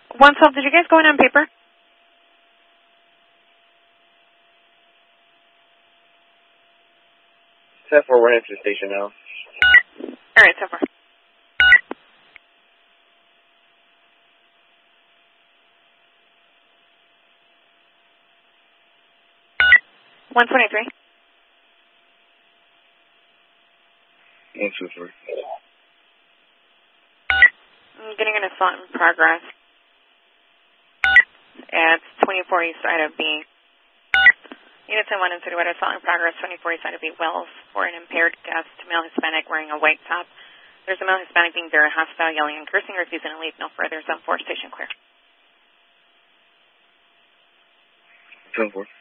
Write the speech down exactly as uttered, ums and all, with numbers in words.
one twelve, did you guys go in on paper? ten four, we're heading to the station now. All right, ten four. one twenty-three. one two three. I'm getting an assault in progress. At twenty-four east side of B. Unit ten one in Citywide, assault in progress, twenty-four east side of B Wells, for an impaired guest, male Hispanic wearing a white top. There's a male Hispanic being very hostile, yelling and cursing, refusing to leave no further. Zone four, station clear. ten four.